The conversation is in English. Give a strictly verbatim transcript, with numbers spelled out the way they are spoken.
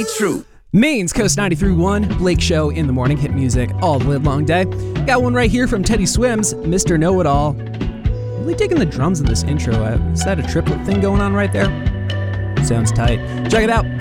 ain't true. Maine's Coast ninety-three point one, Blake Show in the morning, hit music all the live long day. Got one right here from Teddy Swims, Mister Know-It-All. Really digging the drums in this intro. Uh, is that a triplet thing going on right there? Sounds tight. Check it out.